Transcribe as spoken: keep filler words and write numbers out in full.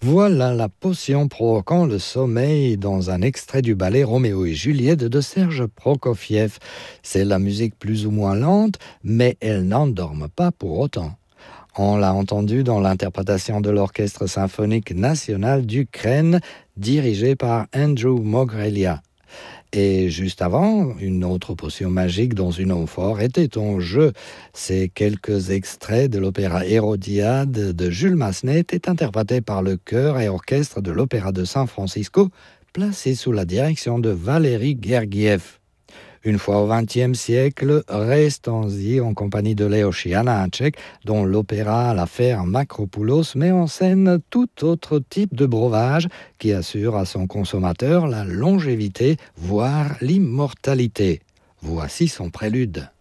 Voilà la potion provoquant le sommeil dans un extrait du ballet Roméo et Juliette de Serge Prokofiev. C'est la musique plus ou moins lente, mais elle n'endorme pas pour autant. On l'a entendu dans l'interprétation de l'Orchestre symphonique national d'Ukraine, dirigé par Andrew Mogrelia. Et juste avant, une autre potion magique dans une amphore était en jeu. Ces quelques extraits de l'opéra Hérodiade de Jules Massenet étaient interprétés par le chœur et orchestre de l'Opéra de San Francisco, placé sous la direction de Valéry Gergiev. Une fois au vingtième siècle, restons-y en compagnie de Leos Janáček, dont l'opéra L'affaire Makropoulos met en scène tout autre type de breuvage qui assure à son consommateur la longévité, voire l'immortalité. Voici son prélude.